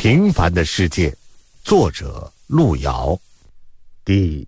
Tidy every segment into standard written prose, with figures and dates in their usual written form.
平凡的世界，作者路遥，第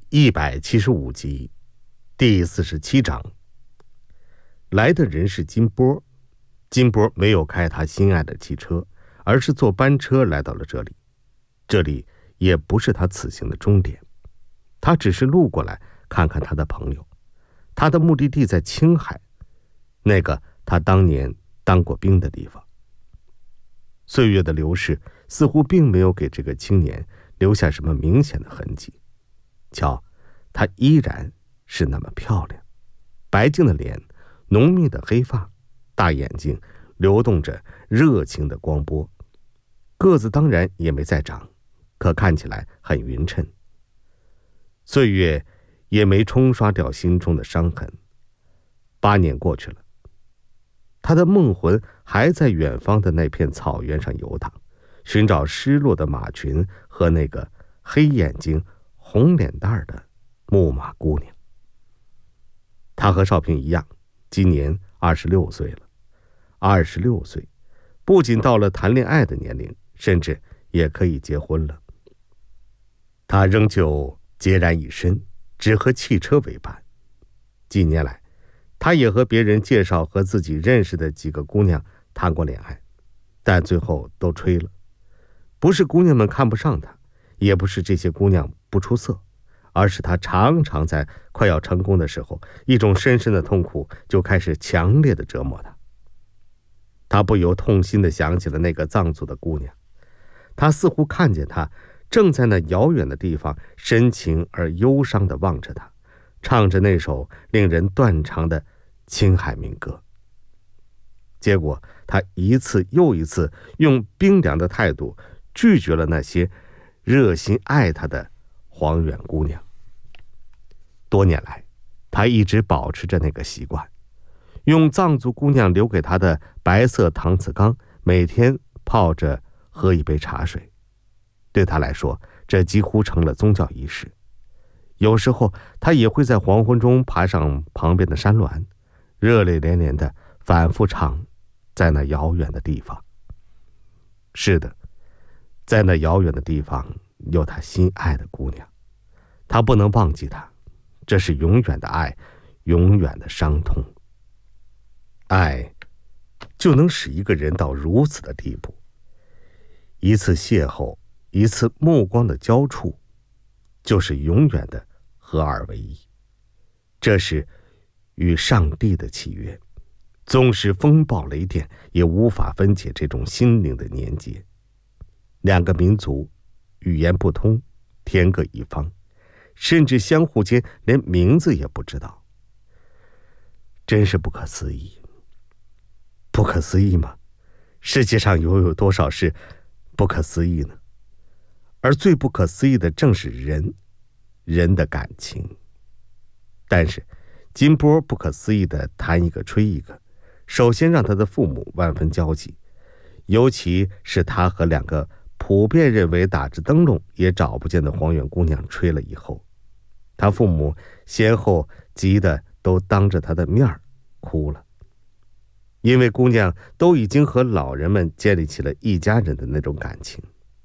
175集，第47章。来的人是金波，金波没有开他心爱的汽车，而是坐班车来到了这里。这里也不是他此行的终点，他只是路过来看看他的朋友。他的目的地在青海，那个他当年当过兵的地方。岁月的流逝似乎并没有给这个青年留下什么明显的痕迹。瞧，她依然是那么漂亮，白净的脸，浓密的黑发，大眼睛流动着热情的光波。个子当然也没再长，可看起来很匀称。岁月也没冲刷掉心中的伤痕。8年过去了，他的梦魂还在远方的那片草原上游荡，寻找失落的马群和那个黑眼睛红脸蛋的木马姑娘。他和少平一样，今年26岁了。26岁不仅到了谈恋爱的年龄，甚至也可以结婚了。他仍旧孑然一身，只和汽车为伴。几年来，他也和别人介绍和自己认识的几个姑娘谈过恋爱，但最后都吹了。不是姑娘们看不上他，也不是这些姑娘不出色，而是他常常在快要成功的时候，一种深深的痛苦就开始强烈的折磨他。他不由痛心地想起了那个藏族的姑娘，他似乎看见她正在那遥远的地方深情而忧伤地望着他，唱着那首令人断肠的青海民歌。结果他一次又一次用冰凉的态度拒绝了那些热心爱他的黄远姑娘。多年来，他一直保持着那个习惯，用藏族姑娘留给他的白色搪瓷缸每天泡着喝一杯茶水。对他来说，这几乎成了宗教仪式。有时候他也会在黄昏中爬上旁边的山峦，热泪连连地反复唱在那遥远的地方。是的，在那遥远的地方有他心爱的姑娘，他不能忘记她，这是永远的爱，永远的伤痛。爱就能使一个人到如此的地步，一次邂逅，一次目光的交触，就是永远的合二为一。这是与上帝的契约，纵使风暴雷电也无法分解这种心灵的连结。两个民族语言不通，天各一方，甚至相互间连名字也不知道，真是不可思议。不可思议吗？世界上又有多少事不可思议呢？而最不可思议的正是人的感情。但是金波不可思议地谈一个吹一个，首先让他的父母万分焦急，尤其是他和两个普遍认为打着灯笼也找不见的黄远姑娘吹了以后，他父母先后急得都当着他的面哭了。因为姑娘都已经和老人们建立起了一家人的那种感情。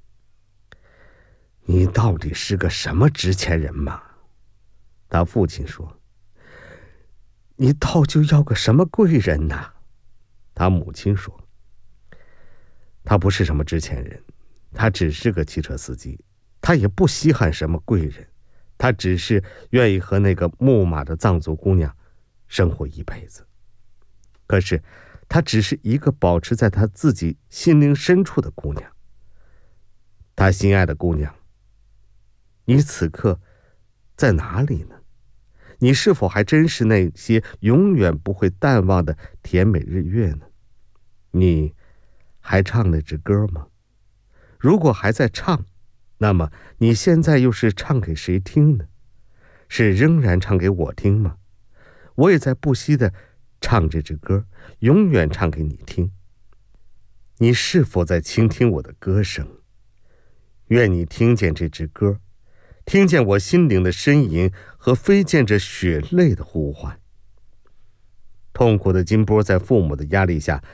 你到底是个什么值钱人嘛？他父亲说。你倒就要个什么贵人呐？他母亲说。他不是什么值钱人，他只是个汽车司机，他也不稀罕什么贵人，他只是愿意和那个牧马的藏族姑娘生活一辈子。可是她只是一个保持在她自己心灵深处的姑娘。她心爱的姑娘，你此刻在哪里呢？你是否还真是那些永远不会淡忘的甜美日月呢？你还唱那支歌吗？如果还在唱，那么你现在又是唱给谁听呢？是仍然唱给我听吗？我也在不惜地唱这支歌，永远唱给你听。你是否在倾听我的歌声？愿你听见这支歌，听见我心灵的呻吟和飞溅着血泪的呼唤。痛苦的金波在父母的压力下，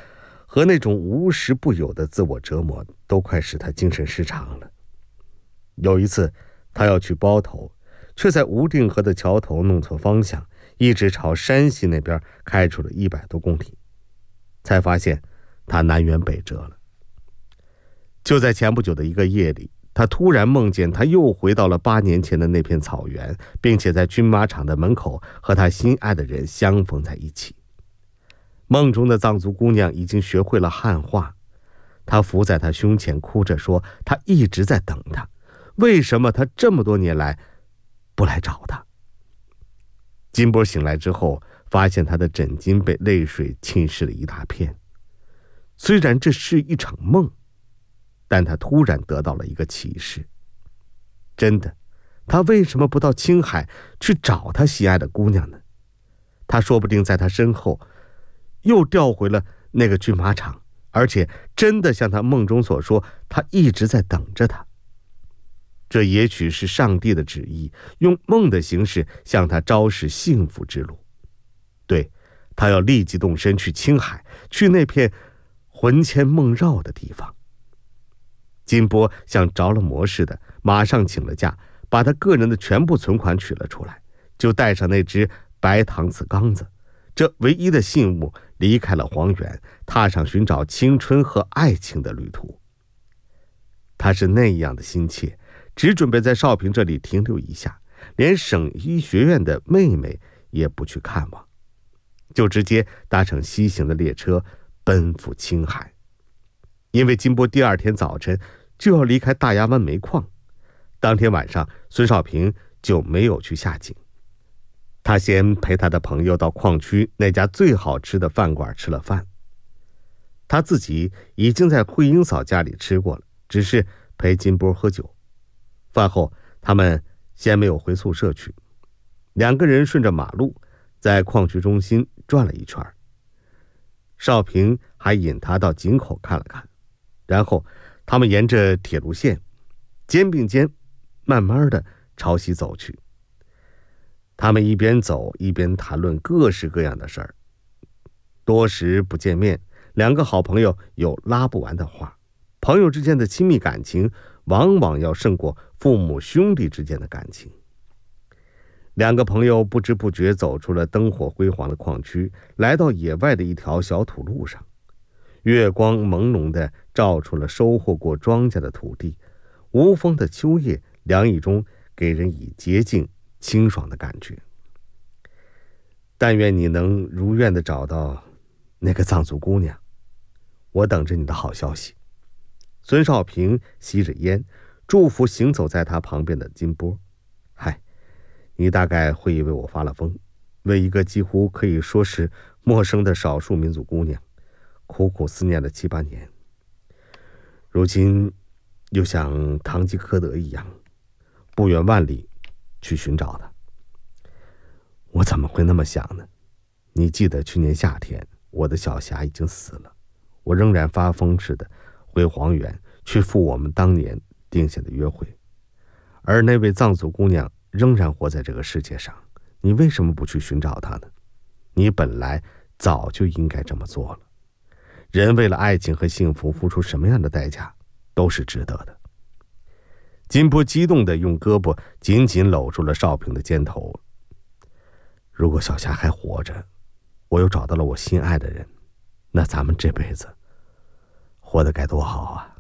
和那种无时不有的自我折磨都快使他精神失常了。有一次，他要去包头，却在无定河的桥头弄错方向，一直朝山西那边开出了100多公里，才发现他南辕北辙了。就在前不久的一个夜里，他突然梦见他又回到了8年前的那片草原，并且在军马场的门口和他心爱的人相逢在一起。梦中的藏族姑娘已经学会了汉话，她伏在他胸前哭着说，她一直在等他，为什么他这么多年来不来找他？金波醒来之后，发现他的枕巾被泪水浸湿了一大片。虽然这是一场梦，但他突然得到了一个启示。真的，他为什么不到青海去找他心爱的姑娘呢？他说不定在他身后又调回了那个军马场，而且真的像他梦中所说，他一直在等着他。这也许是上帝的旨意，用梦的形式向他昭示幸福之路。对，他要立即动身去青海，去那片魂牵梦绕的地方。金波像着了魔似的，马上请了假，把他个人的全部存款取了出来，就带上那只白搪瓷缸子，这唯一的信物，离开了黄原，踏上寻找青春和爱情的旅途。他是那样的心切，只准备在少平这里停留一下，连省医学院的妹妹也不去看望，就直接搭乘西行的列车奔赴青海。因为金波第2天早晨就要离开大牙湾煤矿，当天晚上孙少平就没有去下井。他先陪他的朋友到矿区那家最好吃的饭馆吃了饭。他自己已经在慧英嫂家里吃过了，只是陪金波喝酒。饭后他们先没有回宿舍去，2个人顺着马路在矿区中心转了一圈。少平还引他到井口看了看，然后他们沿着铁路线肩并肩慢慢的朝西走去。他们一边走一边谈论各式各样的事儿。多时不见面，2个好朋友有拉不完的话。朋友之间的亲密感情往往要胜过父母兄弟之间的感情。2个朋友不知不觉走出了灯火辉煌的矿区，来到野外的一条小土路上。月光朦胧地照出了收获过庄稼的土地，无风的秋夜凉意中给人以洁净清爽的感觉。但愿你能如愿地找到那个藏族姑娘，我等着你的好消息。孙少平吸着烟，祝福行走在他旁边的金波。嗨，你大概会以为我发了疯，为一个几乎可以说是陌生的少数民族姑娘苦苦思念了7、8年，如今又像堂吉诃德一样不远万里去寻找她。我怎么会那么想呢？你记得去年夏天我的小霞已经死了，我仍然发疯似的回黄原去赴我们当年定下的约会，而那位藏族姑娘仍然活在这个世界上，你为什么不去寻找她呢？你本来早就应该这么做了。人为了爱情和幸福付出什么样的代价都是值得的。金波激动地用胳膊紧紧搂住了少平的肩头。如果小霞还活着，我又找到了我心爱的人，那咱们这辈子活得该多好啊！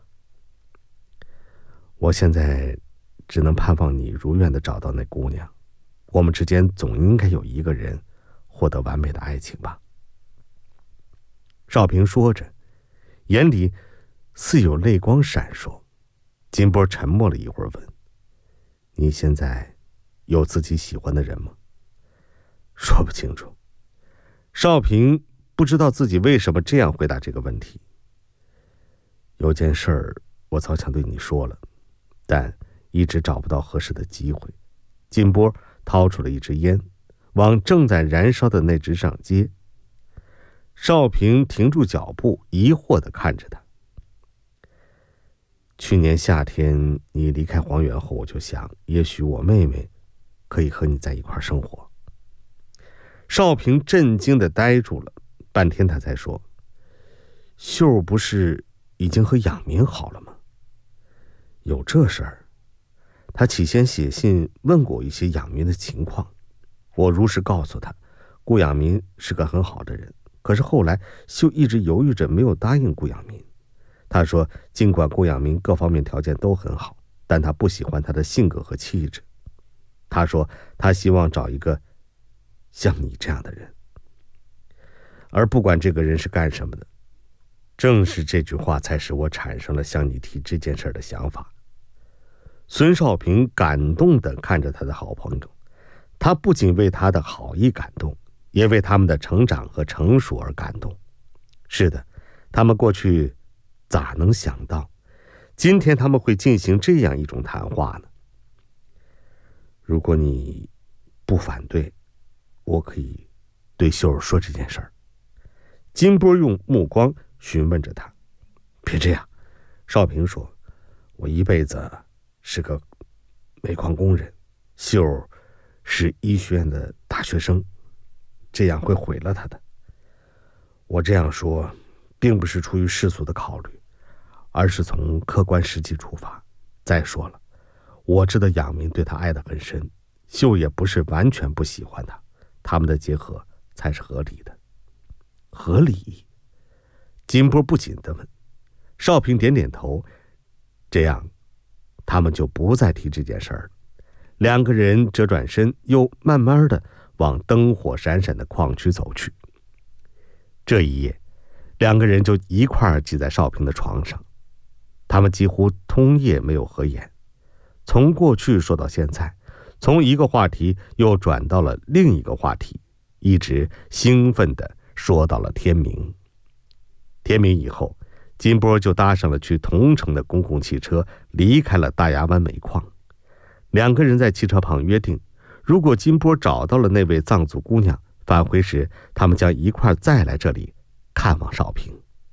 我现在只能盼望你如愿地找到那姑娘，我们之间总应该有一个人获得完美的爱情吧。少平说着，眼里似有泪光闪烁。金波沉默了一会儿，问：你现在有自己喜欢的人吗？说不清楚。少平不知道自己为什么这样回答这个问题。有件事儿我早想对你说了，但一直找不到合适的机会。金波掏出了一支烟，往正在燃烧的那支上接。少平停住脚步，疑惑地看着他。去年夏天你离开黄原后，我就想，也许我妹妹可以和你在一块生活。少平震惊地呆住了，半天他才说： 秀不是已经和养民好了吗？有这事儿。他起先写信问过一些养民的情况，我如实告诉他，顾养民是个很好的人。可是后来秀一直犹豫着没有答应顾养民。他说尽管顾养民各方面条件都很好，但他不喜欢他的性格和气质。他说他希望找一个像你这样的人，而不管这个人是干什么的。正是这句话才使我产生了向你提这件事的想法。孙少平感动地看着他的好朋友，他不仅为他的好意感动，也为他们的成长和成熟而感动。是的，他们过去咋能想到今天他们会进行这样一种谈话呢？如果你不反对，我可以对秀儿说这件事儿。金波用目光询问着他。别这样，少平说，我一辈子是个煤矿工人，秀儿是医学院的大学生，这样会毁了他的。我这样说并不是出于世俗的考虑，而是从客观实际出发。再说了，我知道养民对他爱得很深，秀也不是完全不喜欢他，他们的结合才是合理的。合理？金波不紧地问。少平点点头。这样他们就不再提这件事儿了。两个人折转身，又慢慢地往灯火闪闪的矿区走去。这一夜，两个人就一块儿挤在少平的床上。他们几乎通夜没有合眼，从过去说到现在，从一个话题又转到了另一个话题，一直兴奋地说到了天明。天明以后，金波就搭上了去桐城的公共汽车，离开了大崖湾煤矿。两个人在汽车旁约定，如果金波找到了那位藏族姑娘，返回时他们将一块再来这里看望少平。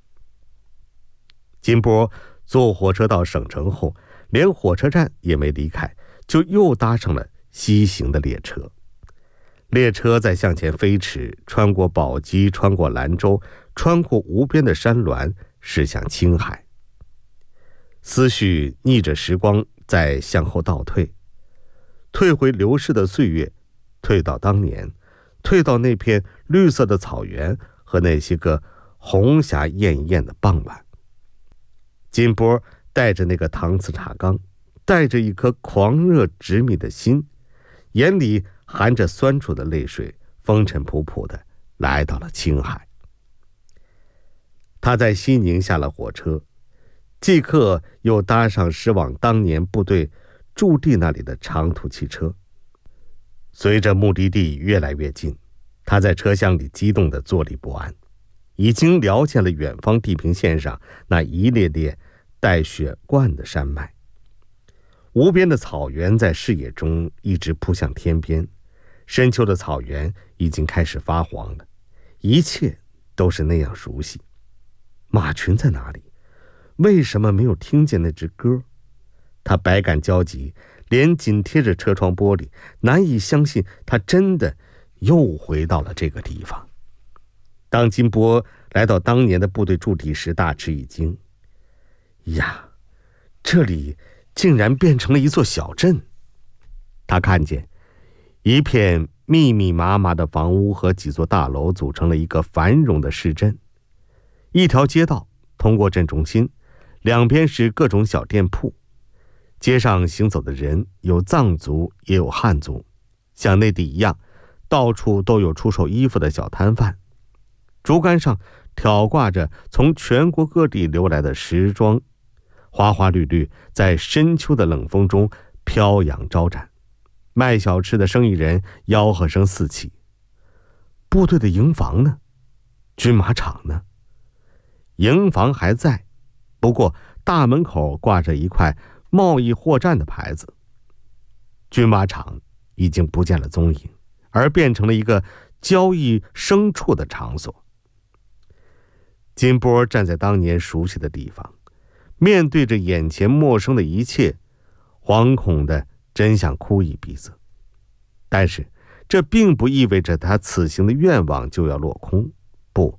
金波坐火车到省城后，连火车站也没离开，就又搭上了西行的列车。列车在向前飞驰，穿过宝鸡，穿过兰州，穿过无边的山峦，驶向青海。思绪逆着时光在向后倒退，退回流逝的岁月，退到当年，退到那片绿色的草原和那些个红霞艳艳的傍晚。金波带着那个搪瓷茶缸，带着一颗狂热执迷的心，眼里含着酸楚的泪水，风尘仆仆地来到了青海。他在西宁下了火车，即刻又搭上驶往当年部队驻地那里的长途汽车。随着目的地越来越近，他在车厢里激动地坐立不安，已经燎见了远方地平线上那一列列带雪冠的山脉。无边的草原在视野中一直扑向天边，深秋的草原已经开始发黄了，一切都是那样熟悉。马群在哪里？为什么没有听见那只歌？他百感交集，脸紧贴着车窗玻璃，难以相信他真的又回到了这个地方。当金波来到当年的部队驻地时，大吃一惊。呀，这里竟然变成了一座小镇。他看见一片密密麻麻的房屋和几座大楼组成了一个繁荣的市镇。一条街道通过镇中心，两边是各种小店铺。街上行走的人有藏族也有汉族，像内地一样，到处都有出售衣服的小摊贩。竹竿上挑挂着从全国各地流来的时装，花花绿绿，在深秋的冷风中飘扬招展。卖小吃的生意人吆喝声四起。部队的营房呢？军马场呢？营房还在，不过大门口挂着一块贸易货站的牌子。军马场已经不见了踪影，而变成了一个交易牲畜的场所。金波站在当年熟悉的地方，面对着眼前陌生的一切，惶恐的真想哭一鼻子。但是这并不意味着他此行的愿望就要落空，不，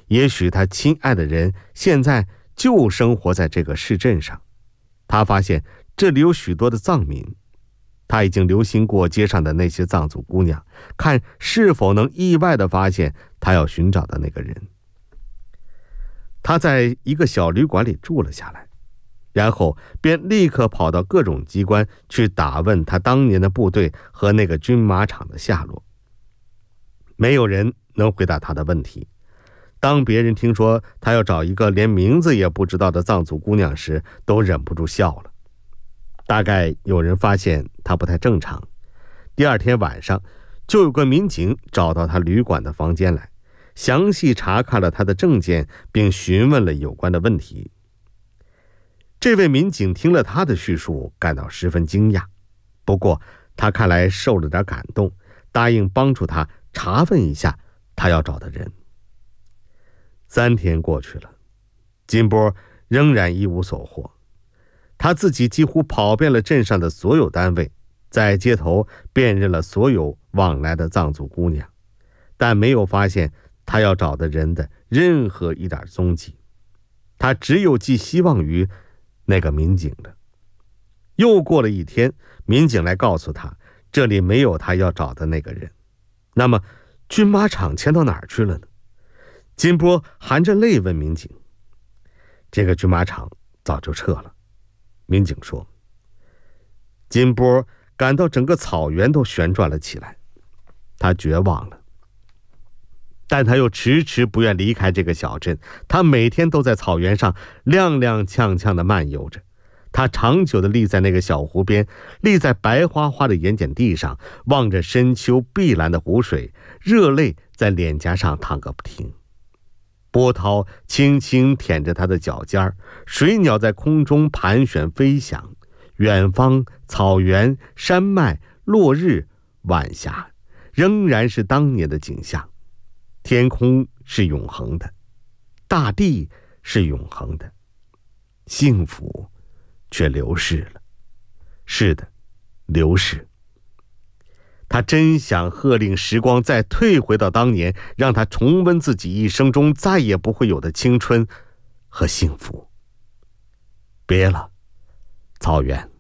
也许他亲爱的人现在就生活在这个市镇上。他发现这里有许多的藏民，他已经留心过街上的那些藏族姑娘，看是否能意外地发现他要寻找的那个人。他在一个小旅馆里住了下来，然后便立刻跑到各种机关去打问他当年的部队和那个军马场的下落。没有人能回答他的问题。当别人听说他要找一个连名字也不知道的藏族姑娘时，都忍不住笑了。大概有人发现他不太正常。第二天晚上，就有个民警找到他旅馆的房间来，详细查看了他的证件，并询问了有关的问题。这位民警听了他的叙述，感到十分惊讶，不过他看来受了点感动，答应帮助他查问一下他要找的人。3天过去了，金波仍然一无所获。他自己几乎跑遍了镇上的所有单位，在街头辨认了所有往来的藏族姑娘，但没有发现他要找的人的任何一点踪迹。他只有寄希望于那个民警了。又过了1天，民警来告诉他，这里没有他要找的那个人。那么军马场迁到哪儿去了呢？金波含着泪问民警。这个军马场早就撤了，民警说。金波感到整个草原都旋转了起来，他绝望了。但他又迟迟不愿离开这个小镇，他每天都在草原上踉踉跄跄地漫游着。他长久地立在那个小湖边，立在白花花的盐碱地上，望着深秋碧蓝的湖水，热泪在脸颊上淌个不停。波涛轻轻舔着他的脚尖，水鸟在空中盘旋飞翔，远方草原、山脉、落日、晚霞，仍然是当年的景象。天空是永恒的，大地是永恒的，幸福却流逝了。是的，流逝。他真想喝令时光再退回到当年，让他重温自己一生中再也不会有的青春和幸福。别了，草原；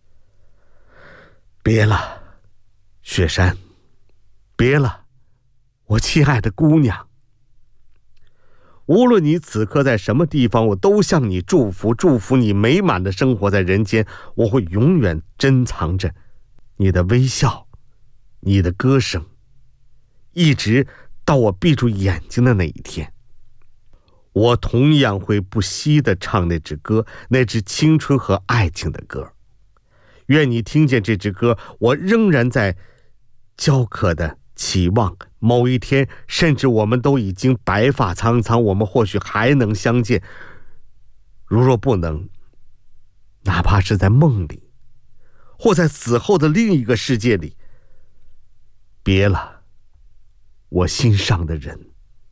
别了，雪山；别了，我亲爱的姑娘。无论你此刻在什么地方，我都向你祝福，祝福你美满的生活在人间。我会永远珍藏着你的微笑，你的歌声，一直到我闭住眼睛的那一天。我同样会不息地唱那支歌，那支青春和爱情的歌。愿你听见这支歌，我仍然在焦渴地期望某一天，甚至我们都已经白发苍苍，我们或许还能相见。如若不能，哪怕是在梦里，或在死后的另一个世界里，别了，我心上的人。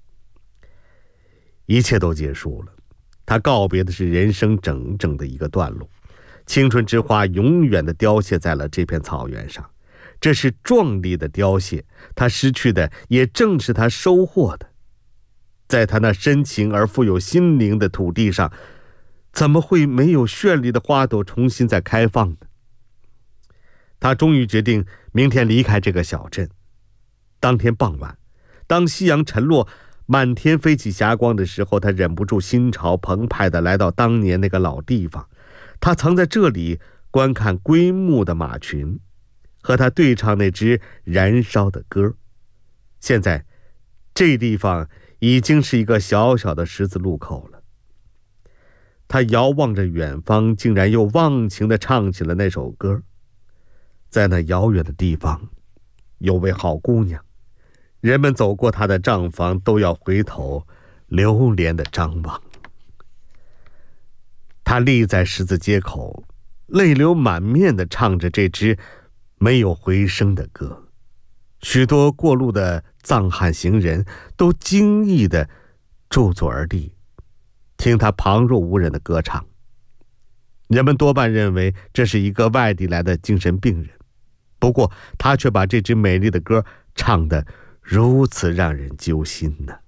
一切都结束了，他告别的是人生整整的一个段落。青春之花永远地凋谢在了这片草原上，这是壮丽的凋谢，他失去的也正是他收获的。在他那深情而富有心灵的土地上，怎么会没有绚丽的花朵重新再开放呢？他终于决定明天离开这个小镇。当天傍晚，当夕阳沉落，满天飞起霞光的时候，他忍不住心潮澎湃地来到当年那个老地方。他曾在这里观看归牧的马群，和他对唱那支燃烧的歌。现在这地方已经是一个小小的十字路口了。他遥望着远方，竟然又忘情地唱起了那首歌。在那遥远的地方，有位好姑娘，人们走过她的帐房都要回头流连地张望。他立在十字街口，泪流满面地唱着这支没有回声的歌。许多过路的藏汉行人都惊异地驻足而立，听他旁若无人的歌唱。人们多半认为这是一个外地来的精神病人，不过他却把这支美丽的歌唱得如此让人揪心呢。